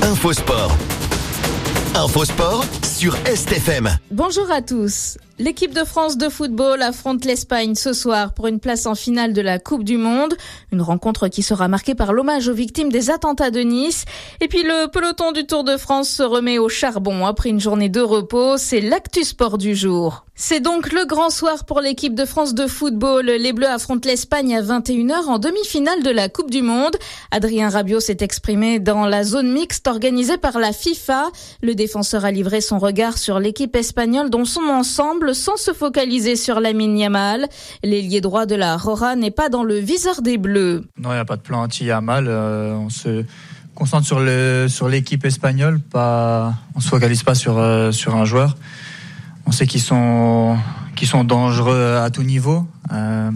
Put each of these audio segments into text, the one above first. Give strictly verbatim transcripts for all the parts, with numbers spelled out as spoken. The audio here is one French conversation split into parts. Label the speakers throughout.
Speaker 1: Infosport. Infosport sur S T F M.
Speaker 2: Bonjour à tous. L'équipe de France de football affronte l'Espagne ce soir pour une place en finale de la Coupe du Monde. Une rencontre qui sera marquée par l'hommage aux victimes des attentats de Nice. Et puis le peloton du Tour de France se remet au charbon après une journée de repos. C'est l'actu sport du jour. C'est donc le grand soir pour l'équipe de France de football. Les Bleus affrontent l'Espagne à vingt et une heures en demi-finale de la Coupe du Monde. Adrien Rabiot s'est exprimé dans la zone mixte organisée par la FIFA. Le défenseur a livré son regard sur l'équipe espagnole dans son ensemble sans se focaliser sur Lamine Yamal. L'ailier droit de la Roja n'est pas dans le viseur des Bleus.
Speaker 3: Non, il n'y a pas de plan anti-Yamal. Euh, on se concentre sur, le, sur l'équipe espagnole. Pas, on ne se focalise pas sur, euh, sur un joueur. On sait qu'ils sont, qu'ils sont dangereux à tout niveau. Euh,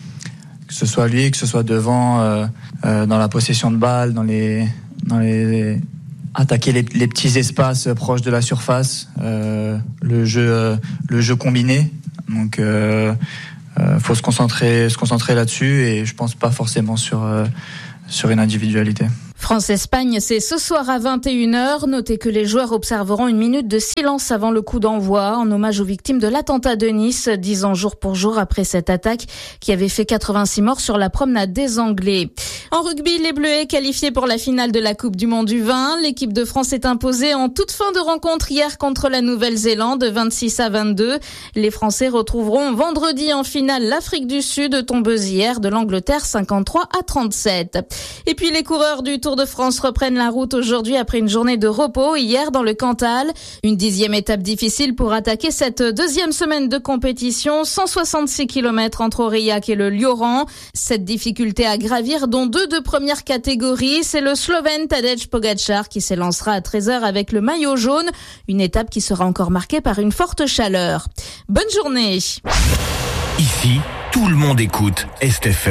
Speaker 3: que ce soit lui, que ce soit devant, euh, euh, dans la possession de balles, dans les... Dans les attaquer les, les petits espaces proches de la surface, euh, le jeu, euh, le jeu combiné. Donc, euh, euh, faut se concentrer, se concentrer là-dessus, et je pense pas forcément sur euh, sur une individualité.
Speaker 2: France-Espagne, c'est ce soir à vingt et une heures. Notez que les joueurs observeront une minute de silence avant le coup d'envoi, en hommage aux victimes de l'attentat de Nice, dix ans jour pour jour après cette attaque qui avait fait quatre-vingt-six morts sur la promenade des Anglais. En rugby, les Bleuets qualifiés pour la finale de la Coupe du Monde U vingt. L'équipe de France est imposée en toute fin de rencontre hier contre la Nouvelle-Zélande, vingt-six à vingt-deux. Les Français retrouveront vendredi en finale l'Afrique du Sud, tombeuse hier de l'Angleterre, cinquante-trois à trente-sept. Et puis les coureurs du Tour de France reprennent la route aujourd'hui après une journée de repos hier dans le Cantal. Une dixième étape difficile pour attaquer cette deuxième semaine de compétition, cent soixante-six kilomètres entre Aurillac et le Lioran. Cette difficulté à gravir, dont deux de première catégorie, c'est le Slovène Tadej Pogačar qui s'élancera à treize heures avec le maillot jaune. Une étape qui sera encore marquée par une forte chaleur. Bonne journée.
Speaker 1: Ici, tout le monde écoute S T F M.